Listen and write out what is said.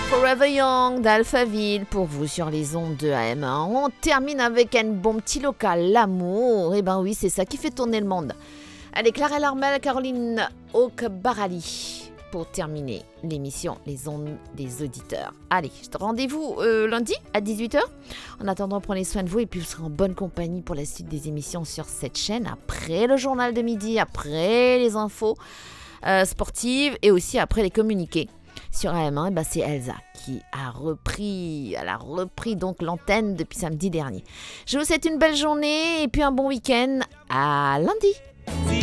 Forever Young d'Alphaville pour vous sur les ondes de AM1. On termine avec un bon petit local, l'amour. Et ben oui, c'est ça qui fait tourner le monde. Allez, Clara Larmel, Caroline Oak-Barali pour terminer l'émission Les ondes des auditeurs. Allez, rendez-vous lundi à 18h. En attendant, prenez soin de vous et puis vous serez en bonne compagnie pour la suite des émissions sur cette chaîne. Après le journal de midi, après les infos sportives et aussi après les communiqués. Sur AM1, ben c'est Elsa qui a repris donc l'antenne depuis samedi dernier. Je vous souhaite une belle journée et puis un bon week-end. À lundi.